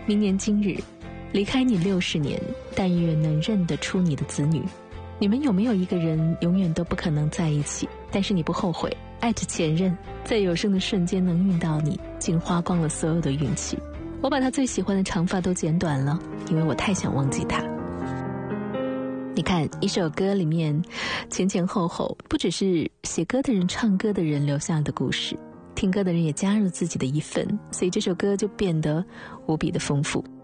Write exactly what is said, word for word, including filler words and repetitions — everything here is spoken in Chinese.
明年今日，离开你六十年，但愿能认得出你的子女。你们有没有一个人永远都不可能在一起，但是你不后悔，爱着前任，在有生的瞬间能遇到你，竟花光了所有的运气。我把他最喜欢的长发都剪短了，因为我太想忘记他。你看，一首歌里面前前后后，不只是写歌的人、唱歌的人留下的故事，听歌的人也加入自己的一份，所以这首歌就变得无比的丰富。